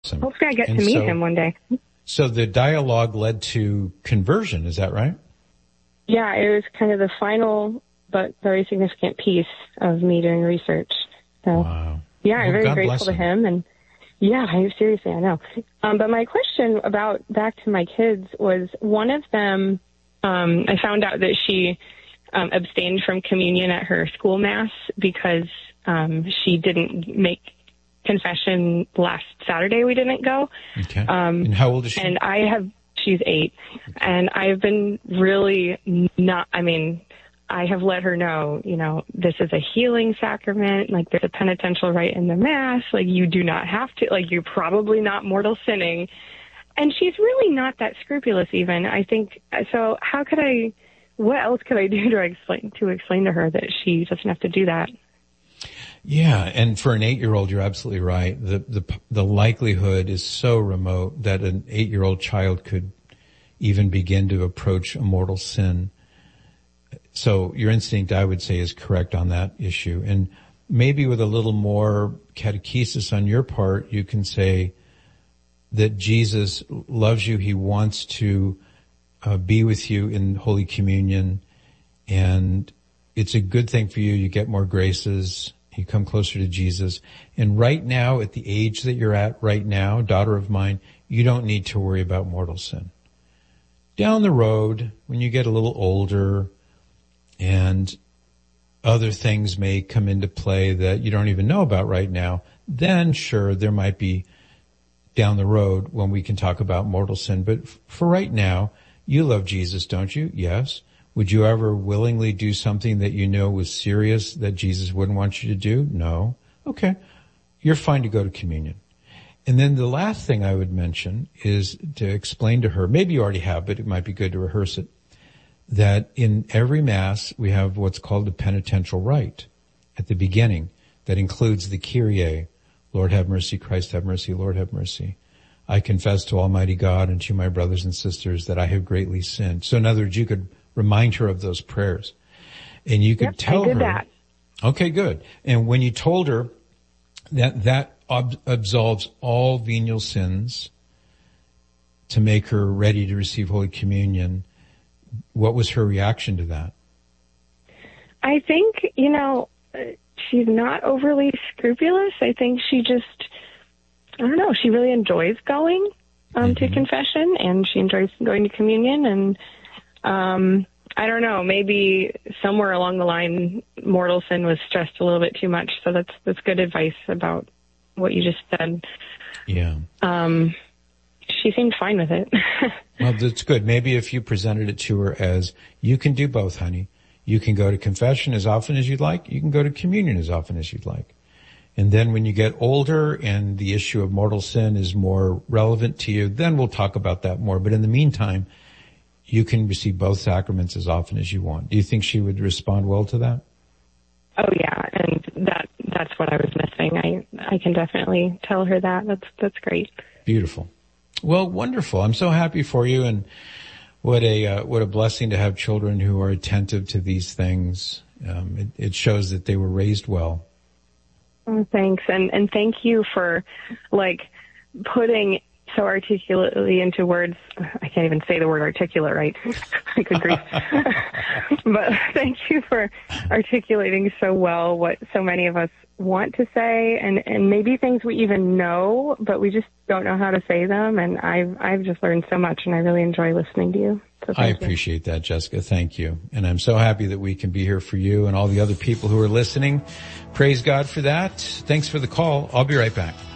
Hopefully I get to meet him one day. So the dialogue led to conversion, is that right? Yeah, it was kind of the final but very significant piece of me doing research. So, wow. Yeah, I'm very grateful to him. And yeah, seriously, I know. But my question about back to my kids was one of them, I found out that she abstained from communion at her school mass because she didn't make confession last Saturday. We didn't go. Okay. And how old is she? And she's 8. And I've been really I have let her know, this is a healing sacrament. Like, there's a penitential rite in the mass. Like, you do not have to, like, you're probably not mortal sinning. And she's really not that scrupulous even, I think. So what else could I do to explain to her that she doesn't have to do that? Yeah, and for an 8-year-old, you're absolutely right. The likelihood is so remote that an 8-year-old child could even begin to approach a mortal sin. So your instinct, I would say, is correct on that issue. And maybe with a little more catechesis on your part, you can say that Jesus loves you. He wants to be with you in Holy Communion, and it's a good thing for you. You get more graces. You come closer to Jesus. And right now, at the age that you're at right now, daughter of mine, you don't need to worry about mortal sin. Down the road, when you get a little older and other things may come into play that you don't even know about right now, then sure, there might be down the road when we can talk about mortal sin. But for right now, you love Jesus, don't you? Yes. Would you ever willingly do something that you know was serious that Jesus wouldn't want you to do? No. Okay. You're fine to go to communion. And then the last thing I would mention is to explain to her, maybe you already have, but it might be good to rehearse it, that in every Mass we have what's called the penitential rite at the beginning that includes the Kyrie, Lord have mercy, Christ have mercy, Lord have mercy. I confess to Almighty God and to my brothers and sisters that I have greatly sinned. So in other words, you could remind her of those prayers. And you could tell her. That. Okay, good. And when you told her that absolves all venial sins to make her ready to receive Holy Communion, what was her reaction to that? I think, she's not overly scrupulous. I think she she really enjoys going to confession, and she enjoys going to communion, and I don't know, maybe somewhere along the line, mortal sin was stressed a little bit too much. So that's good advice about what you just said. Yeah. She seemed fine with it. Well, that's good. Maybe if you presented it to her as, you can do both, honey. You can go to confession as often as you'd like. You can go to communion as often as you'd like. And then when you get older and the issue of mortal sin is more relevant to you, then we'll talk about that more. But in the meantime, you can receive both sacraments as often as you want. Do you think she would respond well to that? Oh yeah, and that's what I was missing. I can definitely tell her that. That's great. Beautiful. Well, wonderful. I'm so happy for you, and what a blessing to have children who are attentive to these things. It shows that they were raised well. Oh, thanks, and thank you for putting so articulately into words. I can't even say the word articulate right. I could grief. But thank you for articulating so well what so many of us want to say, and maybe things we even know, but we just don't know how to say them. And I've just learned so much, and I really enjoy listening to you. So I appreciate that, Jessica. Thank you. And I'm so happy that we can be here for you and all the other people who are listening. Praise God for that. Thanks for the call. I'll be right back.